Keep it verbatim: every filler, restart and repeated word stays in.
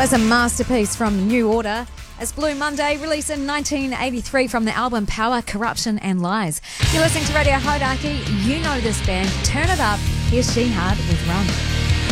was a masterpiece from New Order as Blue Monday, released in nineteen eighty-three from the album Power, Corruption and Lies. You're listening to Radio Hodaki. You know this band. Turn it up. Here's She Hard with Run.